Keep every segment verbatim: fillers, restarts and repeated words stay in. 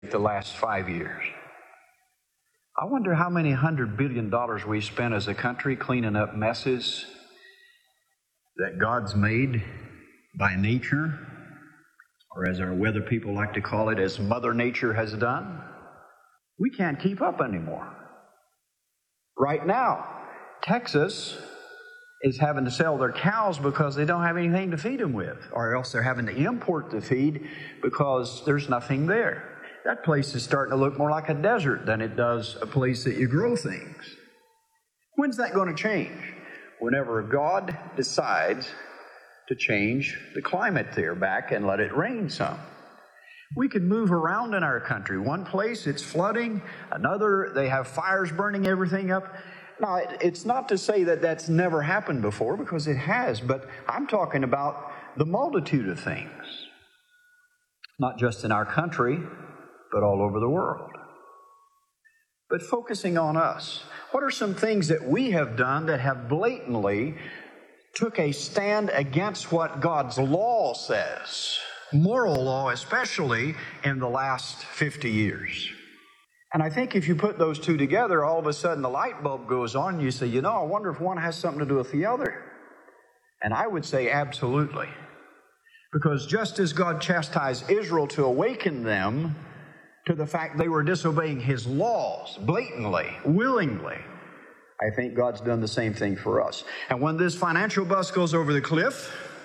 the last five years. I wonder how many hundred billion dollars we spent as a country cleaning up messes that God's made by nature, or as our weather people like to call it, as Mother Nature has done. We can't keep up anymore. Right now, Texas is having to sell their cows because they don't have anything to feed them with, or else they're having to import the feed because there's nothing there. That place is starting to look more like a desert than it does a place that you grow things. When's that going to change? Whenever God decides to change the climate there back and let it rain some. We can move around in our country. One place it's flooding, another they have fires burning everything up. Now, it's not to say that that's never happened before, because it has, but I'm talking about the multitude of things. Not just in our country, but all over the world. But focusing on us, what are some things that we have done that have blatantly took a stand against what God's law says, moral law especially, in the last fifty years? And I think if you put those two together, all of a sudden the light bulb goes on and you say, you know, I wonder if one has something to do with the other. And I would say absolutely. Because just as God chastised Israel to awaken them to the fact they were disobeying His laws blatantly, willingly, I think God's done the same thing for us. And when this financial bus goes over the cliff,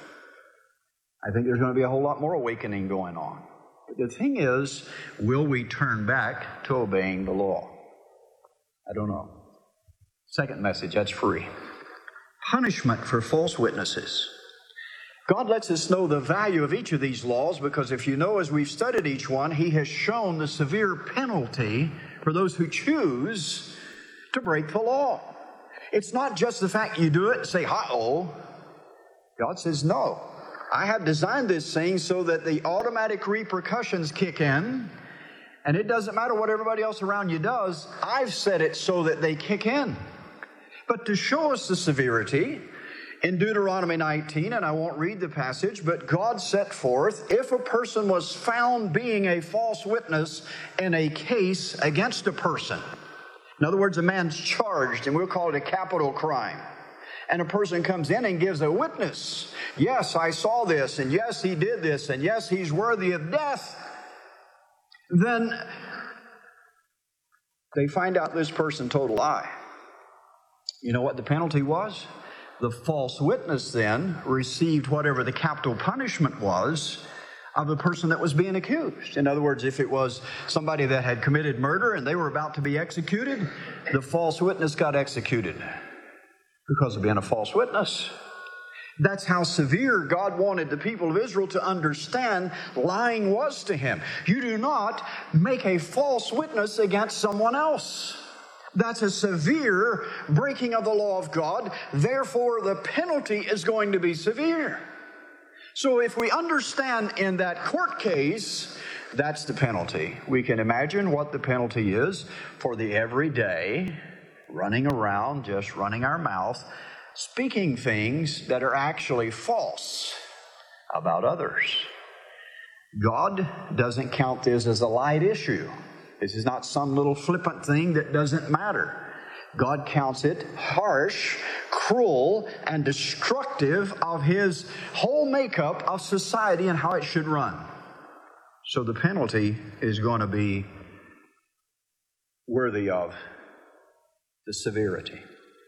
I think there's going to be a whole lot more awakening going on. But the thing is, will we turn back to obeying the law? I don't know. Second message, that's free. Punishment for false witnesses. God lets us know the value of each of these laws because if you know, as we've studied each one, He has shown the severe penalty for those who choose to break the law. It's not just the fact you do it and say, uh-oh. God says, no. I have designed this thing so that the automatic repercussions kick in, and it doesn't matter what everybody else around you does. I've set it so that they kick in. But to show us the severity, in Deuteronomy nineteen, and I won't read the passage, but God set forth, if a person was found being a false witness in a case against a person, in other words, a man's charged, and we'll call it a capital crime, and a person comes in and gives a witness, yes, I saw this, and yes, he did this, and yes, he's worthy of death, then they find out this person told a lie. You know what the penalty was? The false witness then received whatever the capital punishment was of the person that was being accused. In other words, if it was somebody that had committed murder and they were about to be executed, the false witness got executed because of being a false witness. That's how severe God wanted the people of Israel to understand lying was to Him. You do not make a false witness against someone else. That's a severe breaking of the law of God. Therefore, the penalty is going to be severe. So if we understand in that court case, that's the penalty. We can imagine what the penalty is for the everyday running around, just running our mouth, speaking things that are actually false about others. God doesn't count this as a light issue. This is not some little flippant thing that doesn't matter. God counts it harsh, cruel, and destructive of His whole makeup of society and how it should run. So the penalty is going to be worthy of the severity.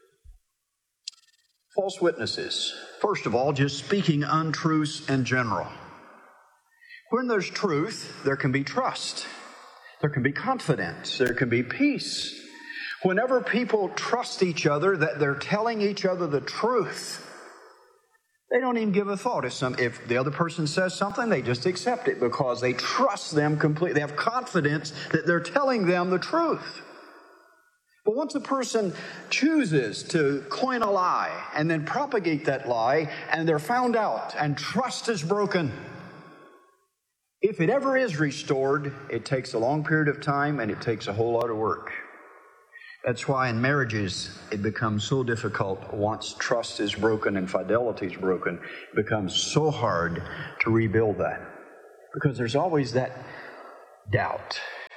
False witnesses. First of all, just speaking untruths in general. When there's truth, there can be trust. There can be confidence. There can be peace. Whenever people trust each other that they're telling each other the truth, they don't even give a thought. If, some, if the other person says something, they just accept it because they trust them completely. They have confidence that they're telling them the truth. But once a person chooses to coin a lie and then propagate that lie, and they're found out and trust is broken, if it ever is restored, it takes a long period of time and it takes a whole lot of work. That's why in marriages it becomes so difficult once trust is broken and fidelity is broken. It becomes so hard to rebuild that because there's always that doubt.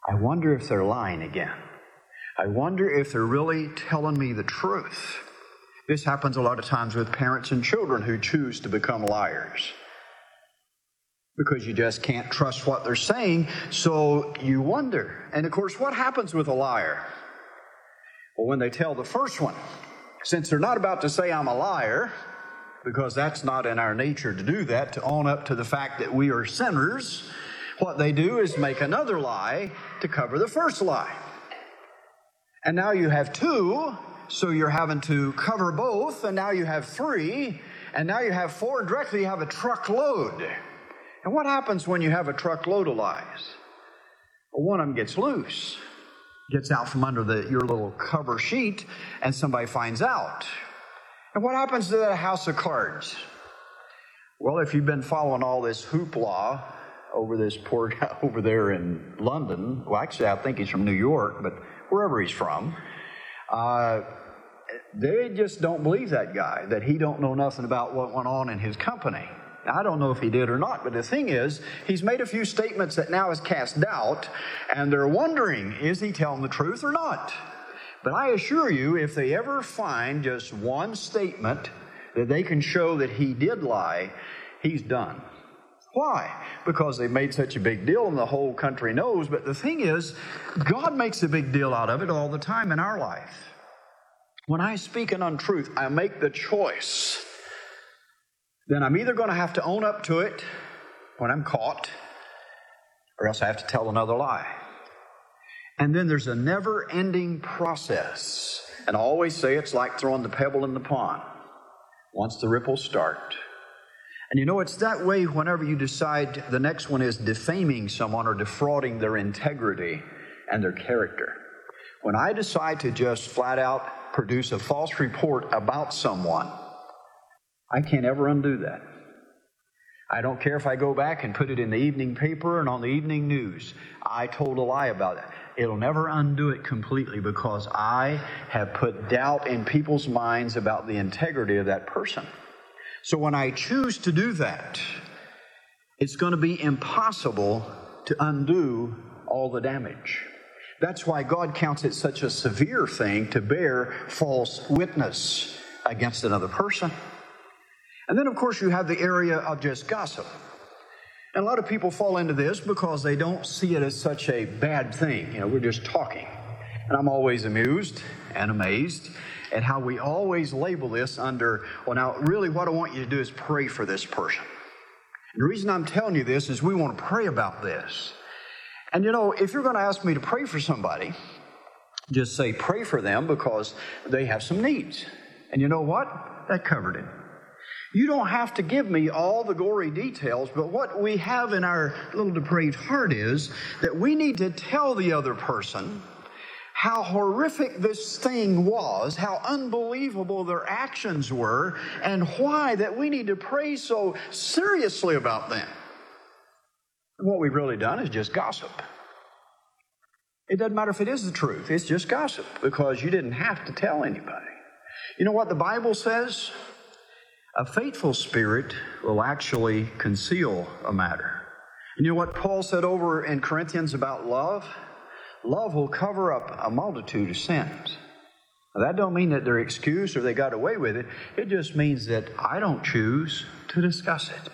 I wonder if they're lying again. I wonder if they're really telling me the truth. This happens a lot of times with parents and children who choose to become liars, because you just can't trust what they're saying, so you wonder. And of course, what happens with a liar? Well, when they tell the first one, since they're not about to say I'm a liar, because that's not in our nature to do that, to own up to the fact that we are sinners, what they do is make another lie to cover the first lie. And now you have two, so you're having to cover both, and now you have three, and now you have four. Directly you have a truckload. And what happens when you have a truckload of lies? Well, one of them gets loose, gets out from under the, your little cover sheet, and somebody finds out. And what happens to that house of cards? Well, if you've been following all this hoopla over this poor guy over there in London, well, actually, I think he's from New York, but wherever he's from, uh, they just don't believe that guy, that he don't know nothing about what went on in his company. Now, I don't know if he did or not, but the thing is, he's made a few statements that now has cast doubt, and they're wondering, is he telling the truth or not? But I assure you, if they ever find just one statement that they can show that he did lie, he's done. Why? Because they've made such a big deal and the whole country knows. But the thing is, God makes a big deal out of it all the time in our life. When I speak an untruth, I make the choice. Then I'm either going to have to own up to it when I'm caught, or else I have to tell another lie. And then there's a never-ending process. And I always say it's like throwing the pebble in the pond. Once the ripples start. And you know, it's that way whenever you decide the next one is defaming someone or defrauding their integrity and their character. When I decide to just flat out produce a false report about someone, I can't ever undo that. I don't care if I go back and put it in the evening paper and on the evening news. I told a lie about it. It'll never undo it completely, because I have put doubt in people's minds about the integrity of that person. So when I choose to do that, it's going to be impossible to undo all the damage. That's why God counts it such a severe thing to bear false witness against another person. And then, of course, you have the area of just gossip. And a lot of people fall into this because they don't see it as such a bad thing. You know, we're just talking. And I'm always amused and amazed at how we always label this under, well, now, really what I want you to do is pray for this person. And the reason I'm telling you this is we want to pray about this. And, you know, if you're going to ask me to pray for somebody, just say pray for them because they have some needs. And you know what? That covered it. You don't have to give me all the gory details, but what we have in our little depraved heart is that we need to tell the other person how horrific this thing was, how unbelievable their actions were, and why that we need to pray so seriously about them. And what we've really done is just gossip. It doesn't matter if it is the truth. It's just gossip because you didn't have to tell anybody. You know what the Bible says? A faithful spirit will actually conceal a matter. And you know what Paul said over in Corinthians about love? Love will cover up a multitude of sins. Now, that don't mean that they're excused or they got away with it. It just means that I don't choose to discuss it.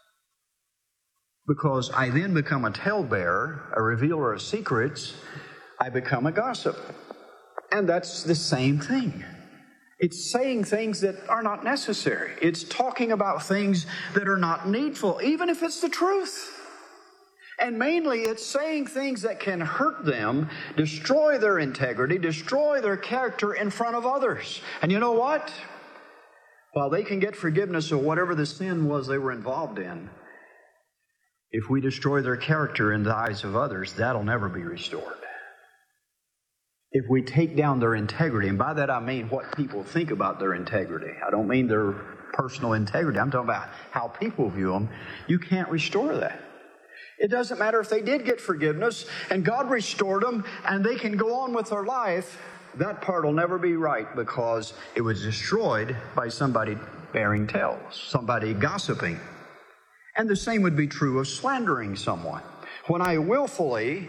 Because I then become a talebearer, a revealer of secrets. I become a gossip. And that's the same thing. It's saying things that are not necessary. It's talking about things that are not needful, even if it's the truth. And mainly, it's saying things that can hurt them, destroy their integrity, destroy their character in front of others. And you know what? While they can get forgiveness of whatever the sin was they were involved in, if we destroy their character in the eyes of others, that'll never be restored. If we take down their integrity, and by that I mean what people think about their integrity. I don't mean their personal integrity. I'm talking about how people view them. You can't restore that. It doesn't matter if they did get forgiveness and God restored them and they can go on with their life. That part will never be right because it was destroyed by somebody bearing tales, somebody gossiping. And the same would be true of slandering someone. When I willfully